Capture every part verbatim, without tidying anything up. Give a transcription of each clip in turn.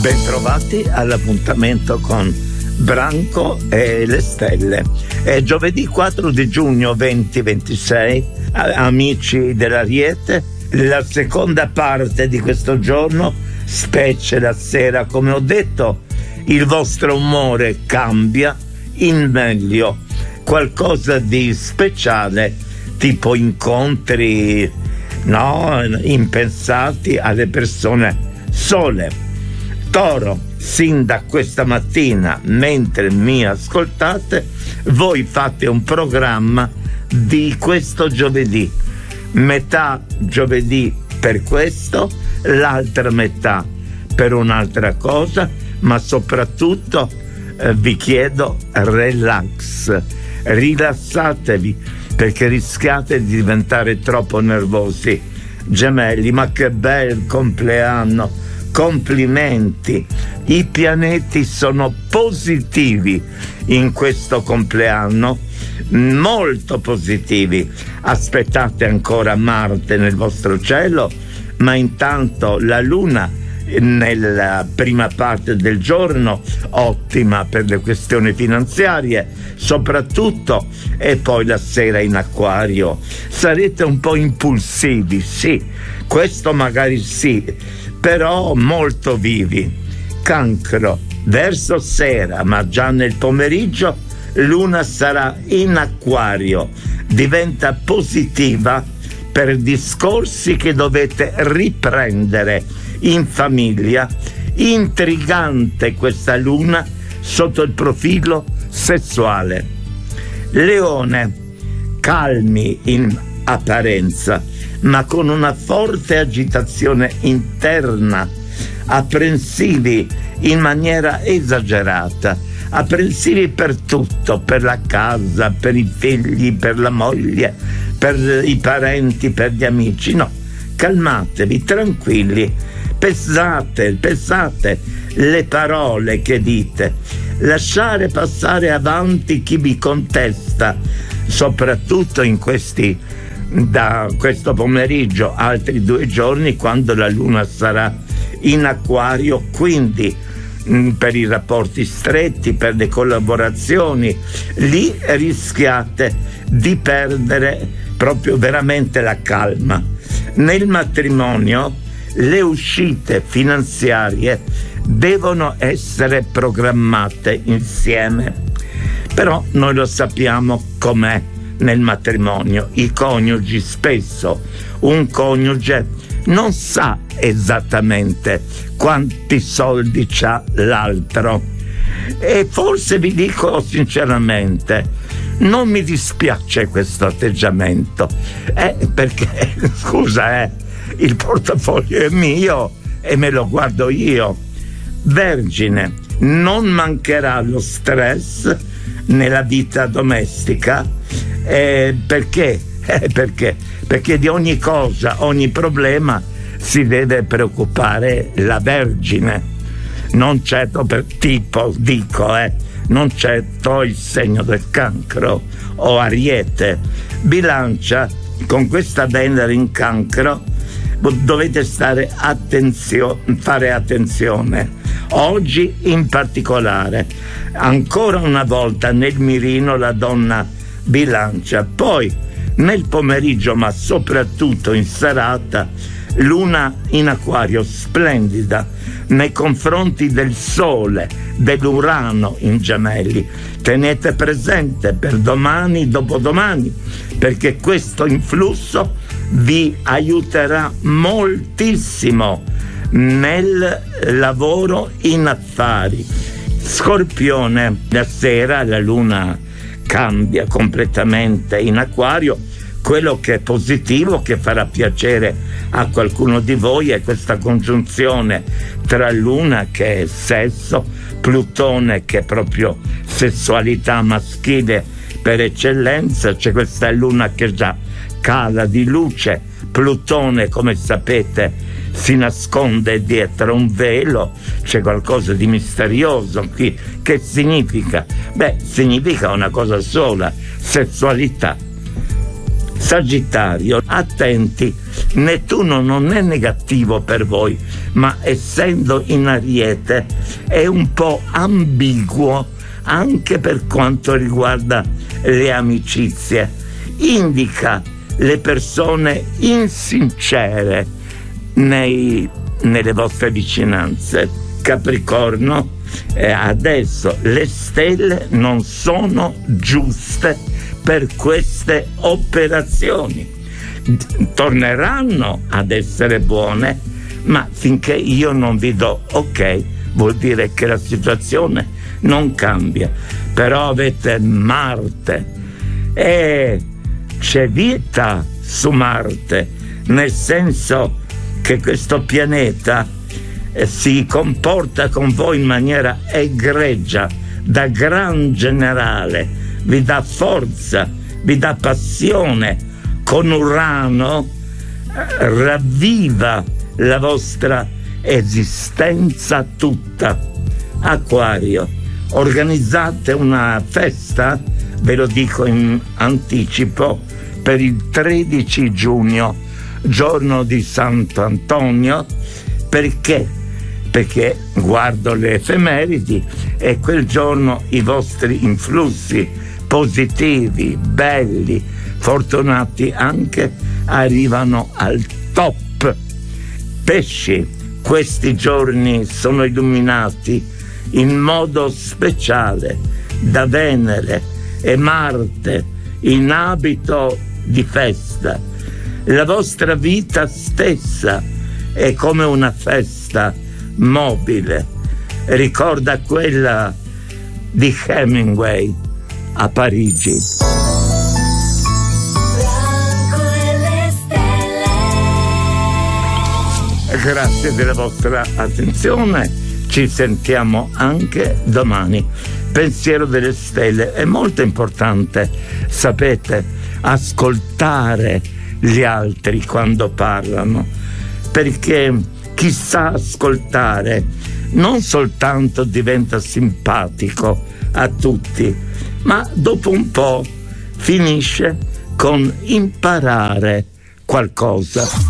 Bentrovati all'appuntamento con Branco e le stelle. È giovedì quattro di giugno duemilaventisei, amici dell'Ariete, la seconda parte di questo giorno, specie la sera, come ho detto, il vostro umore cambia in meglio, qualcosa di speciale, tipo incontri, no, impensati alle persone sole. Toro, sin da questa mattina, mentre mi ascoltate, voi fate un programma di questo giovedì, metà giovedì per questo, l'altra metà per un'altra cosa, ma soprattutto eh, vi chiedo relax, rilassatevi, perché rischiate di diventare troppo nervosi. Gemelli, ma che bel compleanno! Complimenti, i pianeti sono positivi in questo compleanno, molto positivi. Aspettate ancora Marte nel vostro cielo, ma intanto la Luna nella prima parte del giorno, ottima per le questioni finanziarie soprattutto, e poi la sera in Acquario. Sarete un po' impulsivi, sì, questo magari sì, però molto vivi. Cancro, verso sera, ma già nel pomeriggio, Luna sarà in Acquario, diventa positiva per discorsi che dovete riprendere in famiglia. Intrigante questa Luna sotto il profilo sessuale. Leone, calmi in apparenza, ma con una forte agitazione interna, apprensivi in maniera esagerata, apprensivi per tutto, per la casa, per i figli, per la moglie, per i parenti, per gli amici. No, calmatevi, tranquilli, pesate, pesate le parole che dite, lasciare passare avanti chi vi contesta, soprattutto in questi, da questo pomeriggio, altri due giorni, quando la Luna sarà in Acquario, quindi mh, per i rapporti stretti, per le collaborazioni, lì rischiate di perdere proprio veramente la calma. Nel matrimonio le uscite finanziarie devono essere programmate insieme, però noi lo sappiamo com'è nel matrimonio. I coniugi, spesso un coniuge non sa esattamente quanti soldi c'ha l'altro, e forse vi dico sinceramente, non mi dispiace questo atteggiamento, eh, perché scusa, eh, il portafoglio è mio e me lo guardo io. Vergine, non mancherà lo stress nella vita domestica, eh, perché? Eh, perché? Perché di ogni cosa, ogni problema si deve preoccupare la Vergine, non certo per tipo, dico, eh, non certo il segno del Cancro o Ariete. Bilancia, con questa Venere in Cancro dovete stare attenzio- fare attenzione. Oggi in particolare, ancora una volta nel mirino la donna Bilancia, poi nel pomeriggio, ma soprattutto in serata, Luna in Acquario splendida nei confronti del Sole, dell'Urano in Gemelli. Tenete presente per domani, dopodomani, perché questo influsso vi aiuterà moltissimo nel lavoro in affari. Scorpione, la sera la Luna cambia completamente in Acquario. Quello che è positivo, che farà piacere a qualcuno di voi, è questa congiunzione tra Luna, che è sesso, Plutone, che è proprio sessualità maschile per eccellenza. C'è questa Luna che già cala di luce. Plutone, come sapete, si nasconde dietro un velo, c'è qualcosa di misterioso qui. Che significa? Beh, significa una cosa sola: sessualità. Sagittario, attenti Nettuno non è negativo per voi, ma essendo in Ariete è un po' ambiguo anche per quanto riguarda le amicizie. Indica le persone insincere nei, nelle vostre vicinanze. Capricorno, eh, adesso le stelle non sono giuste per queste operazioni. Torneranno ad essere buone, ma finché io non vi do ok, vuol dire che la situazione non cambia. Però avete Marte e c'è vita su Marte, nel senso che questo pianeta eh, si comporta con voi in maniera egregia, da gran generale, vi dà forza, vi dà passione. Con Urano eh, ravviva la vostra esistenza tutta. Acquario, organizzate una festa, ve lo dico in anticipo, per il tredici giugno, giorno di Sant'Antonio. Perché? Perché guardo le effemeridi e quel giorno i vostri influssi positivi, belli, fortunati anche, arrivano al top. Pesci, questi giorni sono illuminati in modo speciale da Venere e Marte in abito di festa. La vostra vita stessa è come una festa mobile, ricorda quella di Hemingway a Parigi. Grazie della vostra attenzione, ci sentiamo anche domani. Pensiero delle stelle è molto importante, sapete, ascoltare gli altri quando parlano, perché chi sa ascoltare non soltanto diventa simpatico a tutti, ma dopo un po' finisce con imparare qualcosa.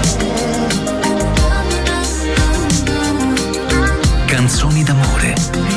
Canzoni d'amore.